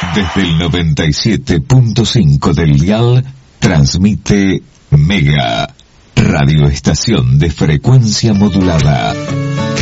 Desde el 97.5 del dial, transmite Mega, radioestación de frecuencia modulada.